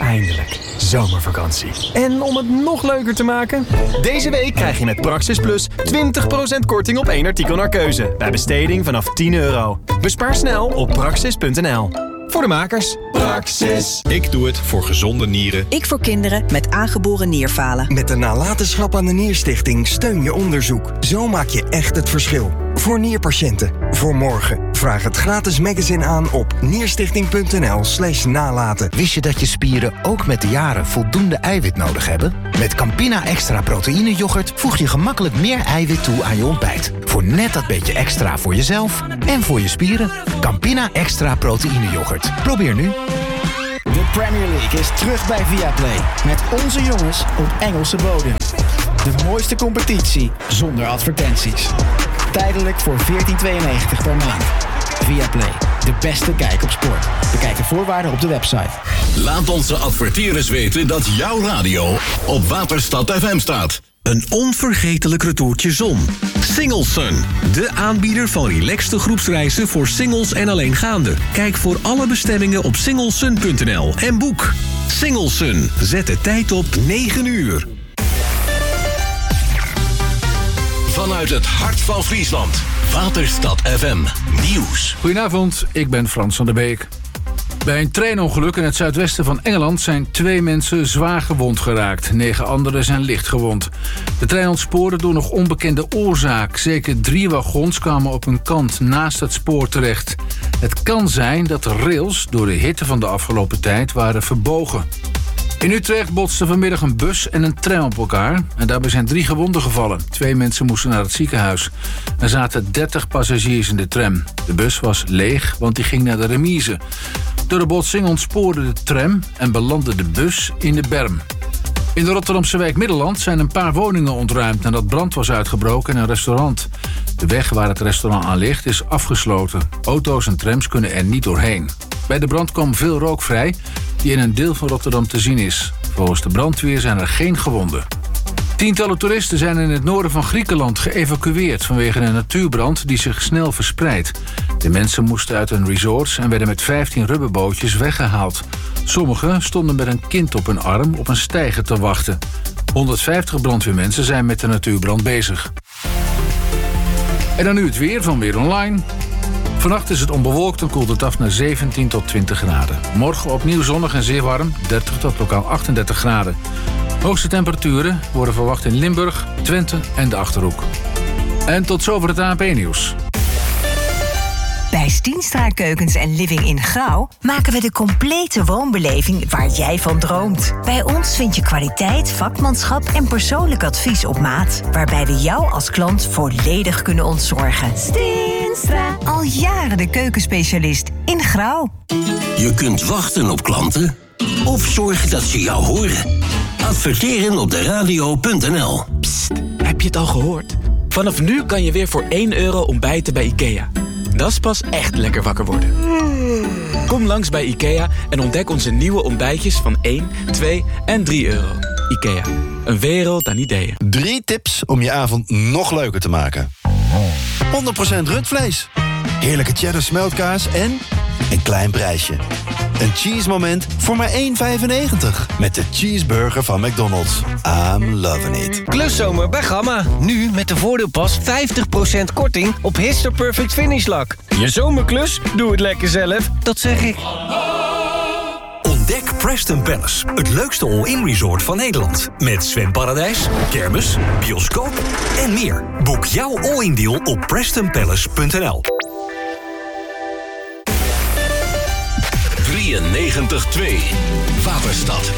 Eindelijk, zomervakantie. En om het nog leuker te maken... Deze week krijg je met Praxis Plus 20% korting op 1 artikel naar keuze. Bij besteding vanaf €10. Bespaar snel op praxis.nl. Voor de makers. Praxis. Ik doe het voor gezonde nieren. Ik voor kinderen met aangeboren nierfalen. Met de nalatenschap aan de Nierstichting steun je onderzoek. Zo maak je echt het verschil. Voor nierpatiënten. Voor morgen. Vraag het gratis magazine aan op nierstichting.nl/nalaten. Wist je dat je spieren ook met de jaren voldoende eiwit nodig hebben? Met Campina Extra Proteïne Yoghurt voeg je gemakkelijk meer eiwit toe aan je ontbijt. Voor net dat beetje extra voor jezelf en voor je spieren. Campina Extra Proteïne Yoghurt. Probeer nu. De Premier League is terug bij Viaplay. Met onze jongens op Engelse bodem. De mooiste competitie zonder advertenties. Tijdelijk voor €14,92 per maand. Viaplay, de beste kijk op sport. Bekijk de voorwaarden op de website. Laat onze adverteerders weten dat jouw radio op Waterstad FM staat. Een onvergetelijk retourtje zon. Single Sun, de aanbieder van relaxte groepsreizen voor singles en alleengaanden. Kijk voor alle bestemmingen op singlesun.nl en boek. Single Sun, zet de tijd op 9 uur. Vanuit het hart van Friesland. Waterstad FM Nieuws. Goedenavond, ik ben Frans van der Beek. Bij een treinongeluk in het zuidwesten van Engeland zijn 2 mensen zwaar gewond geraakt. 9 anderen zijn licht gewond. De trein ontspoorde door nog onbekende oorzaak. Zeker 3 wagons kwamen op een kant naast het spoor terecht. Het kan zijn dat de rails door de hitte van de afgelopen tijd waren verbogen. In Utrecht botsten vanmiddag een bus en een tram op elkaar. En daarbij zijn 3 gewonden gevallen. 2 mensen moesten naar het ziekenhuis. Er zaten 30 passagiers in de tram. De bus was leeg, want die ging naar de remise. Door de botsing ontspoorde de tram en belandde de bus in de berm. In de Rotterdamse wijk Middelland zijn een paar woningen ontruimd nadat brand was uitgebroken in een restaurant. De weg waar het restaurant aan ligt is afgesloten. Auto's en trams kunnen er niet doorheen. Bij de brand kwam veel rook vrij die in een deel van Rotterdam te zien is. Volgens de brandweer zijn er geen gewonden. Tientallen toeristen zijn in het noorden van Griekenland geëvacueerd vanwege een natuurbrand die zich snel verspreidt. De mensen moesten uit hun resorts en werden met 15 rubberbootjes weggehaald. Sommigen stonden met een kind op hun arm op een steiger te wachten. 150 brandweermensen zijn met de natuurbrand bezig. En dan nu het weer van Weer Online. Vannacht is het onbewolkt en koelt het af naar 17 tot 20 graden. Morgen opnieuw zonnig en zeer warm, 30 tot lokaal 38 graden. Hoogste temperaturen worden verwacht in Limburg, Twente en de Achterhoek. En tot zover het ANP-nieuws. Bij Stienstra Keukens en Living in Grauw maken we de complete woonbeleving waar jij van droomt. Bij ons vind je kwaliteit, vakmanschap en persoonlijk advies op maat, waarbij we jou als klant volledig kunnen ontzorgen. Stienstra, al jaren de keukenspecialist in Grauw. Je kunt wachten op klanten of zorgen dat ze jou horen. Adverteren op de radio.nl. Psst, heb je het al gehoord? Vanaf nu kan je weer voor €1 ontbijten bij IKEA. Dat is pas echt lekker wakker worden. Kom langs bij IKEA en ontdek onze nieuwe ontbijtjes van 1, 2 en €3. IKEA, een wereld aan ideeën. 3 tips om je avond nog leuker te maken. 100% rundvlees. Heerlijke cheddar smeltkaas en een klein prijsje. Een cheese moment voor maar €1,95. Met de cheeseburger van McDonald's. I'm loving it. Kluszomer bij Gamma. Nu met de voordeelpas 50% korting op Hister Perfect Finish Lak. Je zomerklus? Doe het lekker zelf. Dat zeg ik. Ontdek Preston Palace, het leukste all-in resort van Nederland. Met zwemparadijs, kermis, bioscoop en meer. Boek jouw all-in deal op prestonpalace.nl. 93.2 Waterstad